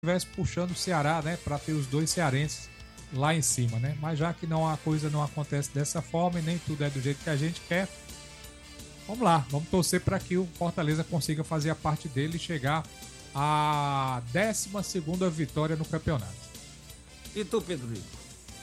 estivesse puxando o Ceará, né, para ter os dois cearenses lá em cima, né? Mas já que não, a coisa não acontece dessa forma e nem tudo é do jeito que a gente quer, vamos lá, vamos torcer para que o Fortaleza consiga fazer a parte dele e chegar à 12ª vitória no campeonato. E tu, Pedro Rico?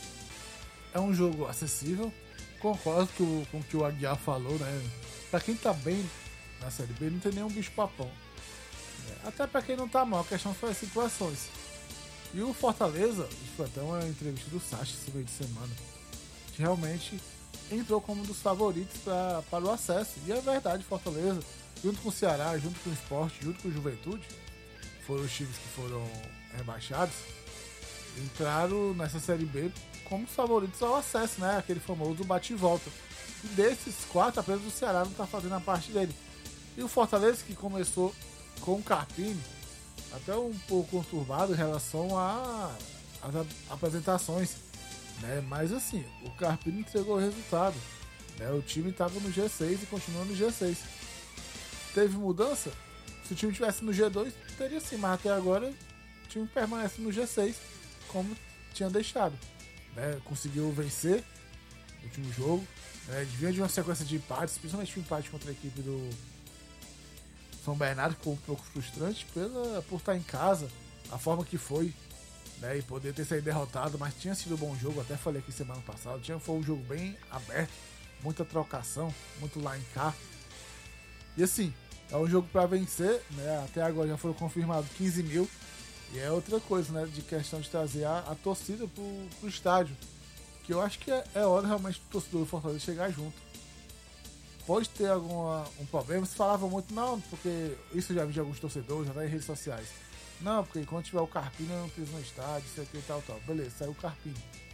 É um jogo acessível, concordo com o que o Aguiar falou, né? Pra quem tá bem na Série B, não tem nenhum bicho papão. Até pra quem não tá mal, a questão são as situações. E o Fortaleza, isso foi até uma entrevista do Sacha esse meio de semana, que realmente entrou como um dos favoritos para o acesso. E é verdade, Fortaleza, junto com o Ceará, junto com o Sport, junto com o Juventude, foram os times que foram rebaixados, entraram nessa Série B como os favoritos ao acesso, né? Aquele famoso bate e volta. E desses 4, apenas o Ceará não tá fazendo a parte dele. E o Fortaleza, que começou com o Carpini, até um pouco conturbado em relação às apresentações, né? Mas assim, o Carpini entregou o resultado, né? O time estava no G6 e continua no G6. Teve mudança? Se o time tivesse no G2, teria sim, mas até agora o time permanece no G6 como tinha deixado, né? Conseguiu vencer no último jogo, né? Vinha de uma sequência de empates, principalmente o empate contra a equipe do São Bernardo, que ficou um pouco frustrante por estar em casa, a forma que foi, né, e poder ter saído derrotado, mas tinha sido um bom jogo, até falei aqui semana passada, foi um jogo bem aberto, muita trocação, muito lá em cá. E assim, é um jogo para vencer, né? Até agora já foram confirmados 15 mil, e é outra coisa, né, de questão de trazer a torcida pro estádio, que eu acho que é hora realmente do torcedor do Fortaleza chegar junto. Pode ter um problema. Se falava muito, não, porque isso eu já vi de alguns torcedores, já tá em redes sociais. Não, porque quando tiver o Carpini eu não preciso no estádio, isso aqui e tal. Beleza, saiu o Carpini.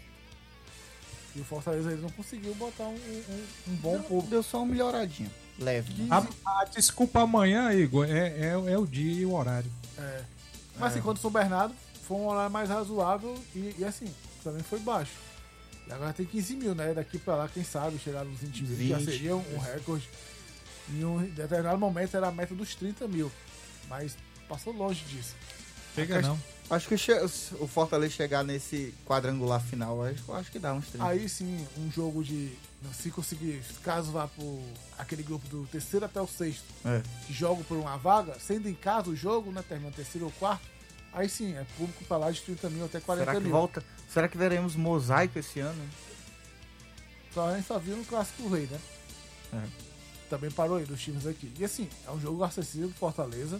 E o Fortaleza ele não conseguiu botar um bom público. Deu só uma melhoradinha. Leve. A desculpa amanhã, Igor, é o dia e o horário. Mas assim, quando o São Bernardo foi um horário mais razoável e assim, também foi baixo. E agora tem 15 mil, né? Daqui pra lá, quem sabe, chegar nos 20 mil, já seria um recorde. Em um determinado momento era a meta dos 30 mil. Mas passou longe disso. Chega não. Acho que o Fortaleza chegar nesse quadrangular final, acho que dá uns 30. Aí sim, um jogo de... Se conseguir, caso vá por aquele grupo do terceiro até o sexto, que jogam por uma vaga, sendo em casa o jogo, né? Termina terceiro ou quarto, aí sim, é público pra lá de 30 mil até 40 mil. Será que veremos mosaico esse ano? A gente só viu no Clássico Rei, né? Também parou aí dos times aqui. E assim, é um jogo acessível do Fortaleza,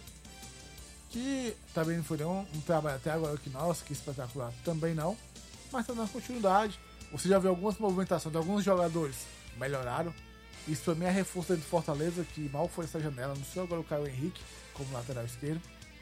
que também não foi um trabalho até agora que, nossa, que espetacular. Também não, mas tá dando continuidade. Você já viu algumas movimentações de alguns jogadores melhoraram. Isso pra mim é reforço dentro do Fortaleza, que mal foi essa janela. Não sei agora o Caio Henrique como lateral esquerdo.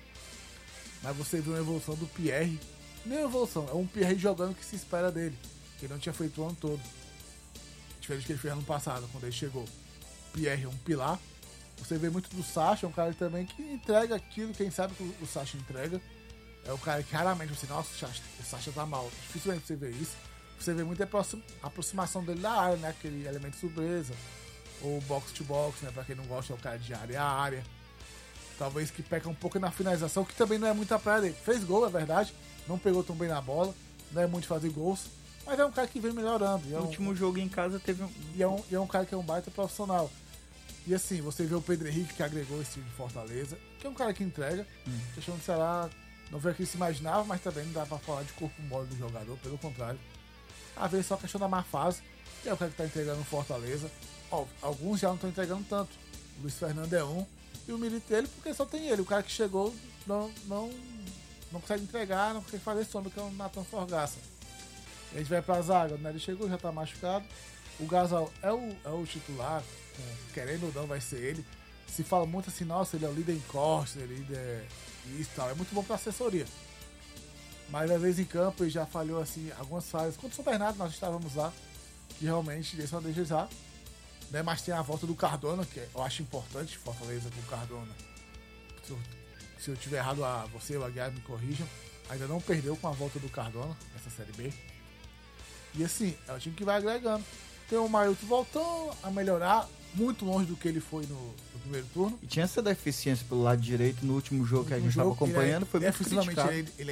Mas você viu uma evolução do Pierre. Nem uma evolução, é um Pierre jogando o que se espera dele, que ele não tinha feito o ano todo. Diferente do que ele fez ano passado, quando ele chegou. Pierre é um pilar. Você vê muito do Sacha, é um cara também que entrega aquilo, quem sabe que o Sacha entrega. É o cara que raramente você, nossa, o Sacha tá mal. Dificilmente você vê isso. Você vê muito a aproximação dele da área, né? Aquele elemento surpresa. Ou box to box, né? Pra quem não gosta, é o cara de área a área. Talvez que peca um pouco na finalização, que também não é muito a praia dele. Fez gol, é verdade. Não pegou tão bem na bola. Não é muito de fazer gols. Mas é um cara que vem melhorando. No último jogo em casa teve E é um cara que é um baita profissional. E assim, você vê o Pedro Henrique, que agregou esse time de Fortaleza, que é um cara que entrega. Questão de, sei lá, não foi o que se imaginava, mas também não dá pra falar de corpo mole do jogador, pelo contrário. Às vezes só a questão da má fase, que é o cara que tá entregando o Fortaleza. Ó, alguns já não estão entregando tanto. O Luiz Fernando é um, e o Militelli, porque só tem ele. O cara que chegou não consegue entregar, não consegue fazer sombra, que é o Nathan Forgaça. A gente vai pra zaga, né? Ele chegou, já tá machucado. O Gasal é o titular, querendo ou não, vai ser ele. Se fala muito assim, nossa, ele é o líder em cortes, ele é líder isso e tal. É muito bom pra assessoria. Mas às vezes em campo ele já falhou assim, algumas falhas. Contra o São Bernardo nós estávamos lá, que realmente deixa eu desejar. Né? Mas tem a volta do Cardona, que eu acho importante, Fortaleza com o Cardona. Se eu tiver errado, você e o Aguiar me corrijam. Ainda não perdeu com a volta do Cardona nessa Série B. E assim, é o time que vai agregando. Tem o Mailton voltando a melhorar, muito longe do que ele foi no primeiro turno. E tinha essa deficiência pelo lado direito no último jogo que a gente estava acompanhando, foi muito criticado. Ele